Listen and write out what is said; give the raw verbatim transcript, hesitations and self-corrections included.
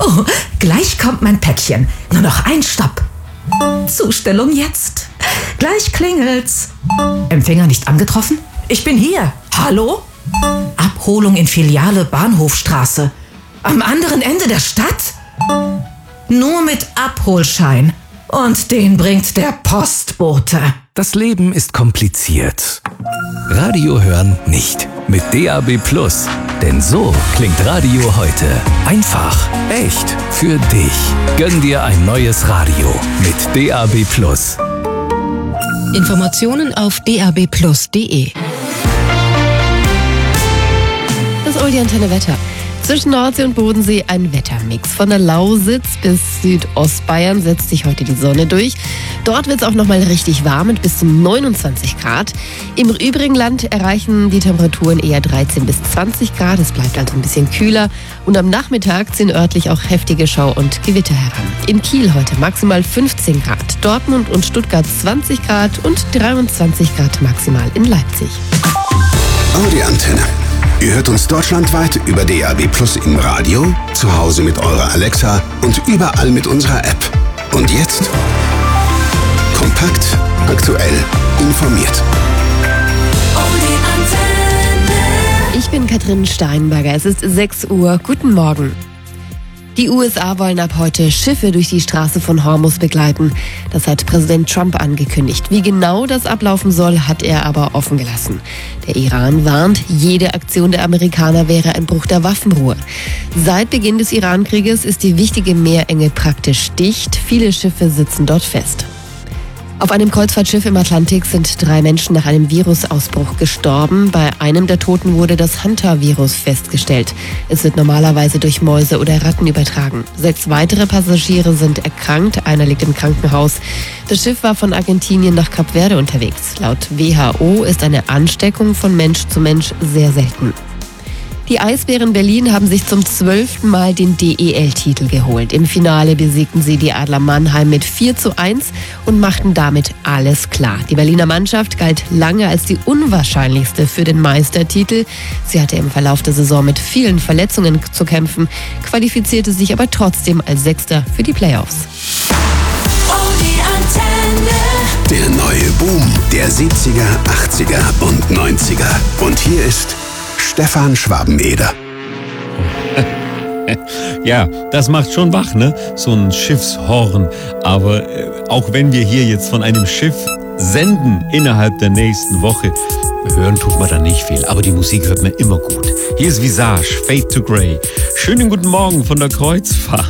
Oh, gleich kommt mein Päckchen. Nur noch ein Stopp. Zustellung jetzt. Gleich klingelt's. Empfänger nicht angetroffen? Ich bin hier. Hallo? Abholung in Filiale Bahnhofstraße. Am anderen Ende der Stadt? Nur mit Abholschein. Und den bringt der Postbote. Das Leben ist kompliziert. Radio hören nicht. Mit D A B Plus. Denn so klingt Radio heute. Einfach, echt, für dich. Gönn dir ein neues Radio mit D A B Plus. Informationen auf d a b plus punkt d e. Das Oldie Antenne Wetter. Zwischen Nordsee und Bodensee ein Wettermix. Von der Lausitz bis Südostbayern setzt sich heute die Sonne durch. Dort wird es auch nochmal richtig warm mit bis zu neunundzwanzig Grad. Im übrigen Land erreichen die Temperaturen eher dreizehn bis zwanzig Grad. Es bleibt also ein bisschen kühler. Und am Nachmittag ziehen örtlich auch heftige Schau- und Gewitter heran. In Kiel heute maximal fünfzehn Grad. Dortmund und Stuttgart zwanzig Grad und dreiundzwanzig Grad maximal in Leipzig. Audi Antenne. Ihr hört uns deutschlandweit über D A B Plus im Radio, zu Hause mit eurer Alexa und überall mit unserer App. Und jetzt kompakt, aktuell, informiert. Ich bin Katrin Steinberger. Es ist sechs Uhr. Guten Morgen. Die U S A wollen ab heute Schiffe durch die Straße von Hormuz begleiten. Das hat Präsident Trump angekündigt. Wie genau das ablaufen soll, hat er aber offen gelassen. Der Iran warnt, jede Aktion der Amerikaner wäre ein Bruch der Waffenruhe. Seit Beginn des Iran-Krieges ist die wichtige Meerenge praktisch dicht. Viele Schiffe sitzen dort fest. Auf einem Kreuzfahrtschiff im Atlantik sind drei Menschen nach einem Virusausbruch gestorben. Bei einem der Toten wurde das Hunter-Virus festgestellt. Es wird normalerweise durch Mäuse oder Ratten übertragen. Sechs weitere Passagiere sind erkrankt. Einer liegt im Krankenhaus. Das Schiff war von Argentinien nach Kap Verde unterwegs. Laut W H O ist eine Ansteckung von Mensch zu Mensch sehr selten. Die Eisbären Berlin haben sich zum zwölften Mal den D E L-Titel geholt. Im Finale besiegten sie die Adler Mannheim mit vier zu eins und machten damit alles klar. Die Berliner Mannschaft galt lange als die unwahrscheinlichste für den Meistertitel. Sie hatte im Verlauf der Saison mit vielen Verletzungen zu kämpfen, qualifizierte sich aber trotzdem als Sechster für die Playoffs. Der neue Boom der siebziger, achtziger und neunziger. Und hier ist Stefan Schwabeneder. Ja, das macht schon wach, ne? So ein Schiffshorn. Aber äh, auch wenn wir hier jetzt von einem Schiff senden innerhalb der nächsten Woche, hören tut man da nicht viel. Aber die Musik hört man immer gut. Hier ist Visage, Fade to Grey. Schönen guten Morgen von der Kreuzfahrt.